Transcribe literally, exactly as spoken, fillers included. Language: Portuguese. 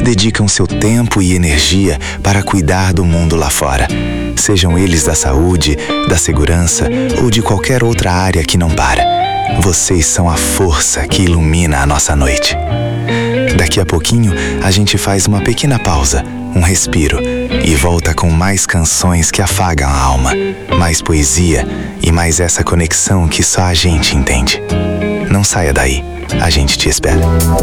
dedicam seu tempo e energia para cuidar do mundo lá fora. Sejam eles da saúde, da segurança ou de qualquer outra área que não para. Vocês são a força que ilumina a nossa noite. Daqui a pouquinho, a gente faz uma pequena pausa, um respiro, e volta com mais canções que afagam a alma, mais poesia e mais essa conexão que só a gente entende. Não saia daí, a gente te espera.